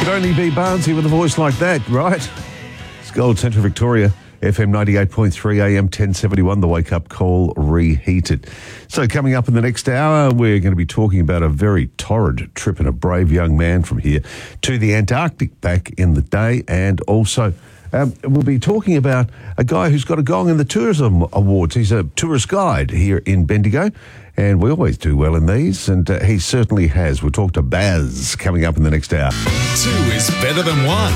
Could only be Barnsley with a voice like that, right? It's Gold Central Victoria, FM 98.3 AM 1071, the wake-up call reheated. So coming up in the next hour, we're going to be talking about a very torrid trip and a brave young man from here to the Antarctic back in the day, and also we'll be talking about a guy who's got a gong in the Tourism Awards. He's a tourist guide here in Bendigo, and we always do well in these, and he certainly has. We'll talk to Baz coming up in the next hour. 2 is better than 1.